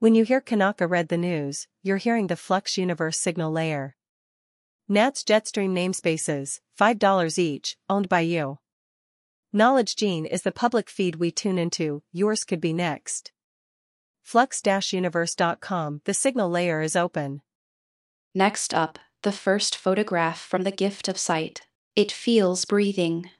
When you hear Kanaka read the news, you're hearing the Flux Universe signal layer. NAT's Jetstream namespaces, $5 each, owned by you. Knowledge Gene is the public feed we tune into, yours could be next. Flux-universe.com, the signal layer is open. Next up, the first photograph from the Gift of Sight. It feels breathing.